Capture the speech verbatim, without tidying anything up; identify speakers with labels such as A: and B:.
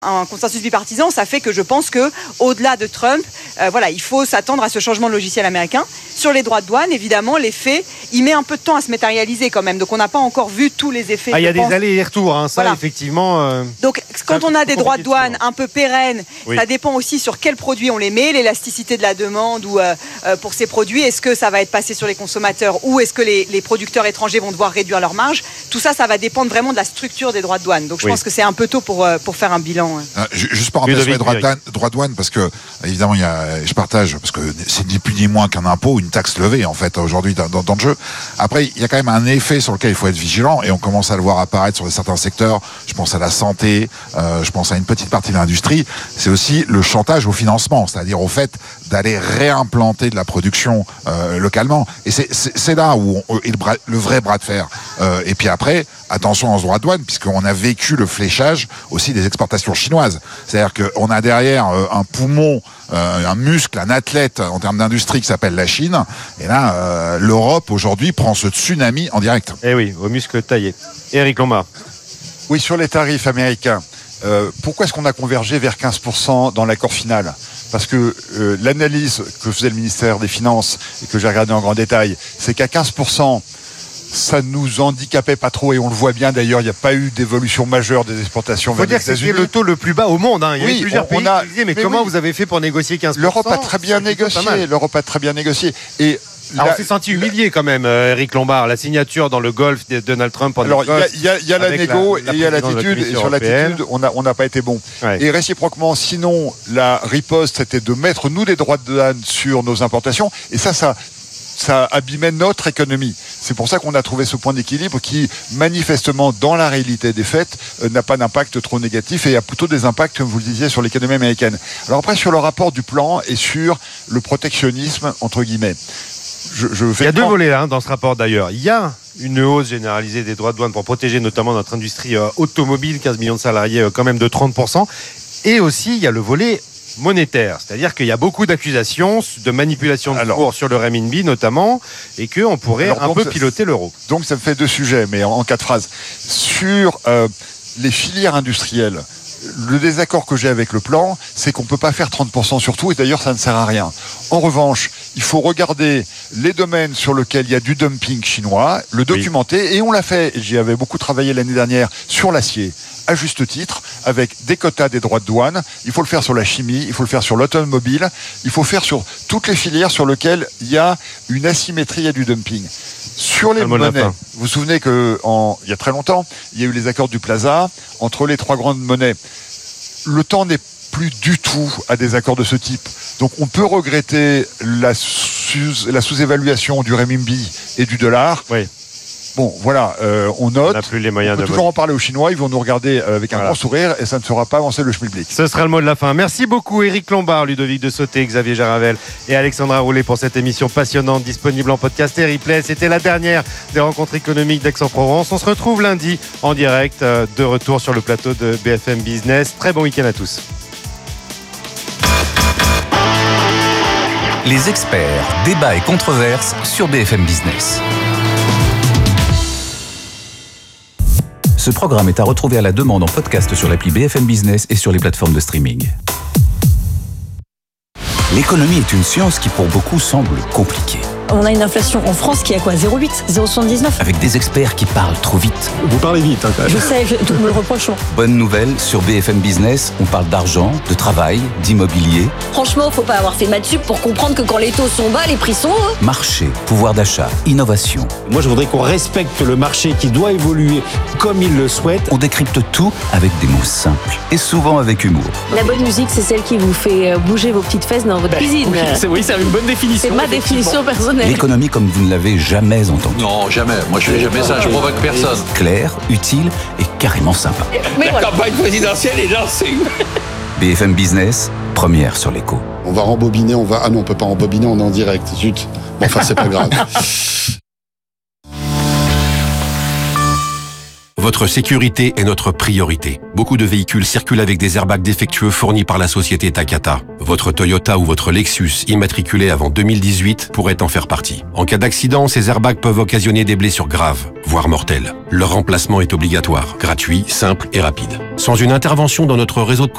A: Un consensus bipartisan, ça fait que je pense que, au-delà de Trump, euh, voilà, il faut s'attendre à ce changement de logiciel américain. Sur les droits de douane, évidemment, l'effet, il met un peu de temps à se matérialiser quand même. Donc, on n'a pas encore vu tous les effets.
B: Ah, il y a des allers et retours, hein, ça, voilà. Effectivement. Euh,
A: Donc, quand on a des droits de douane un peu pérennes, oui. Ça dépend aussi sur quels produits on les met, l'élasticité de la demande ou euh, euh, pour ces produits. Est-ce que ça va être passé sur les consommateurs ou est-ce que les, les producteurs étrangers vont devoir réduire leur marge? Tout ça, ça va dépendre vraiment de la structure des droits de douane. Donc, je oui. pense que c'est un peu tôt pour, euh, pour faire un bilan.
C: Euh, juste pour remplacer les droits de douane, droits de douane, parce que évidemment, il y a, je partage, parce que c'est ni plus ni moins qu'un impôt, une taxe levée en fait aujourd'hui dans, dans, dans le jeu. Après, il y a quand même un effet sur lequel il faut être vigilant, et on commence à le voir apparaître sur certains secteurs. Je pense à la santé, euh, je pense à une petite partie de l'industrie. C'est aussi le chantage au financement, c'est-à-dire au fait d'aller réimplanter de la production euh, localement. Et c'est, c'est, c'est là où on, est le, bras, le vrai bras de fer. Euh, et puis après, attention aux droits de douane, puisqu'on a vécu le fléchage aussi des exportations chinoises. C'est-à-dire qu'on a derrière euh, un poumon, euh, un muscle, un athlète en termes d'industrie qui s'appelle la Chine. Et là, euh, l'Europe aujourd'hui prend ce tsunami en direct.
B: Eh oui, au muscle taillé. Éric Lombard.
D: Oui, sur les tarifs américains. Euh, pourquoi est-ce qu'on a convergé vers quinze pour cent dans l'accord final ? Parce que euh, l'analyse que faisait le ministère des Finances et que j'ai regardé en grand détail, c'est qu'à quinze pour cent, ça nous handicapait pas trop, et on le voit bien d'ailleurs, il n'y a pas eu d'évolution majeure des exportations vers les États-Unis.
B: Il faut dire que c'était le taux le plus bas au monde. Hein. Il y
D: oui,
B: avait plusieurs
D: on,
B: pays
D: on a,
B: qui disaient, mais, mais comment oui. vous avez fait pour négocier quinze pour cent ?
D: L'Europe a très bien négocié. L'Europe a très bien négocié. Et
B: alors la, on s'est senti humilié quand même, euh, Éric Lombard. La signature dans le Golfe de Donald Trump. En
D: alors il y a, y a, y a la négo la, la et il y a l'attitude. Et sur l'attitude, on n'a on n'a pas été bon. Ouais. Et réciproquement, sinon, la riposte, c'était de mettre nous des droits de douane sur nos importations. Et ça, ça. ça abîmait notre économie. C'est pour ça qu'on a trouvé ce point d'équilibre qui, manifestement, dans la réalité des faits, euh, n'a pas d'impact trop négatif et a plutôt des impacts, comme vous le disiez, sur l'économie américaine. Alors après, sur le rapport du plan et sur le protectionnisme, entre guillemets. Je, je fais
B: Il y a deux
D: plan...
B: volets hein, dans ce rapport d'ailleurs. Il y a une hausse généralisée des droits de douane pour protéger notamment notre industrie euh, automobile, quinze millions de salariés, euh, quand même de trente pour cent. Et aussi, il y a le volet monétaire, c'est-à-dire qu'il y a beaucoup d'accusations de manipulation de alors, cours sur le renminbi notamment, et qu'on pourrait alors, un donc, peu piloter l'euro.
D: Donc ça me fait deux sujets, mais en, en quatre phrases. Sur euh, les filières industrielles, le désaccord que j'ai avec le plan, c'est qu'on ne peut pas faire trente pour cent sur tout, et d'ailleurs ça ne sert à rien. En revanche, il faut regarder les domaines sur lesquels il y a du dumping chinois, le documenter, oui. Et on l'a fait, j'y avais beaucoup travaillé l'année dernière, sur l'acier, à juste titre, avec des quotas des droits de douane. Il faut le faire sur la chimie, il faut le faire sur l'automobile, il faut faire sur toutes les filières sur lesquelles il y a une asymétrie et du dumping. Sur les monnaies, vous vous souvenez qu'il y a très longtemps, il y a eu les accords du Plaza entre les trois grandes monnaies. Le temps n'est plus du tout à des accords de ce type. Donc on peut regretter la, sous, la sous-évaluation du renminbi et du dollar.
B: Oui.
D: Bon, voilà, euh, on note.
B: On n'a plus les moyens
D: on peut
B: de
D: toujours en parler aux Chinois, ils vont nous regarder avec un voilà. grand sourire et ça ne fera pas avancer le schmilblick.
B: Ce sera le mot de la fin. Merci beaucoup Éric Lombard, Ludovic de Sauté, Xavier Jaravel et Alexandra Roulet pour cette émission passionnante disponible en podcast et replay. C'était la dernière des rencontres économiques d'Aix-en-Provence. On se retrouve lundi en direct, de retour sur le plateau de B F M Business. Très bon week-end à tous.
E: Les experts, débats et controverses sur B F M Business. Ce programme est à retrouver à la demande en podcast sur l'appli B F M Business et sur les plateformes de streaming. L'économie est une science qui pour beaucoup semble compliquée.
F: On a une inflation en France qui est à quoi zéro virgule huit, zéro virgule soixante-dix-neuf.
E: Avec des experts qui parlent trop vite.
G: Vous parlez vite, hein, quand même.
F: Je sais, je, tout me le reprochons.
E: Bonne nouvelle, sur B F M Business, on parle d'argent, de travail, d'immobilier.
F: Franchement, faut pas avoir fait maths sup pour comprendre que quand les taux sont bas, les prix sont hauts.
E: Marché, pouvoir d'achat, innovation.
G: Moi, je voudrais qu'on respecte le marché qui doit évoluer comme il le souhaite.
E: On décrypte tout avec des mots simples et souvent avec humour.
F: La bonne musique, c'est celle qui vous fait bouger vos petites fesses dans votre ben, cuisine.
G: Oui, c'est, oui, c'est une bonne définition.
F: C'est ma définition personnelle.
E: L'économie comme vous ne l'avez jamais entendue.
H: Non, jamais. Moi, je fais jamais ça. Je provoque personne.
E: Clair, utile et carrément sympa.
H: Mais la voilà. campagne présidentielle est lancée.
E: B F M Business, première sur l'écho.
I: On va rembobiner, on va... Ah non, on peut pas rembobiner, on est en direct. Zut. Bon, enfin, c'est pas grave.
J: Votre sécurité est notre priorité. Beaucoup de véhicules circulent avec des airbags défectueux fournis par la société Takata. Votre Toyota ou votre Lexus immatriculé avant deux mille dix-huit pourrait en faire partie. En cas d'accident, ces airbags peuvent occasionner des blessures graves, voire mortelles. Leur remplacement est obligatoire, gratuit, simple et rapide. Sans une intervention dans notre réseau de